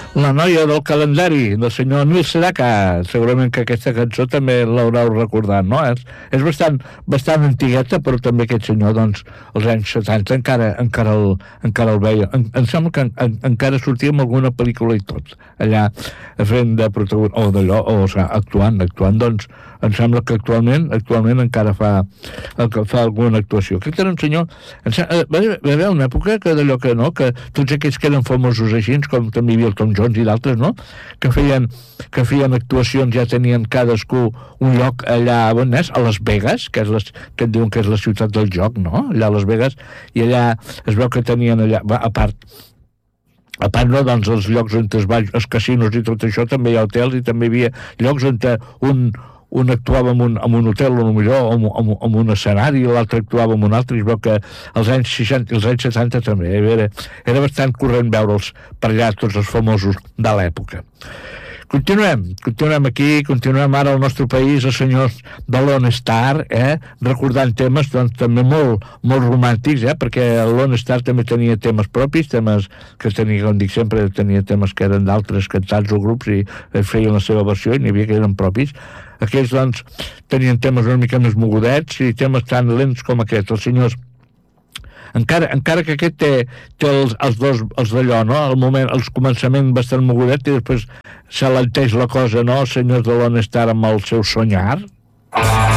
La noia del calendari, del senyor Nil Sedaka. Segurament que aquesta cançó també l'haureu recordat, no? És bastant antigueta, però també aquest senyor, doncs, als anys 70 encara el veia. Em sembla que encara sortia en alguna pel·lícula i tot, allà fent de protagonista, o d'allò, o sigui, actuant, doncs, em sembla que actualment encara fa alguna actuació. Aquest era un senyor... Va haver una època que d'allò que no, que tots aquells que eren famosos així, com també hi havia el Tom Jones i d'altres, no?, que feien actuacions, ja tenien cadascú un lloc allà on és, a Las Vegas, que et diuen que és la ciutat del joc, no?, allà a Las Vegas, i allà es veu que tenien allà, a part no, doncs els llocs on els casinos i tot això, també hi ha hotels i també hi havia llocs on un actuava en un hotel o millor en un escenari, l'altre actuava en un altre, i es veu que als anys 60 i als anys 70 també era bastant corrent veure'ls per allà, tots els famosos de l'època. Continuem aquí, continuem ara al nostre país, els senyors de Lone Star, recordant temes doncs, també molt romàntics, perquè el Lone Star també tenia temes propis, temes que tenia, com dic sempre, tenia temes que eren d'altres cantats o grups i feien la seva versió i n'hi havia que eren propis. Aquests, doncs, tenien temes una mica més mogudets i temes tan lents com aquests. Els senyors, encara que aquest té els d'allò, no?, al moment, els començaments bastant mogudets i després s'alenteix la cosa, no?, els senyors de Lone Star amb el seu Soñar,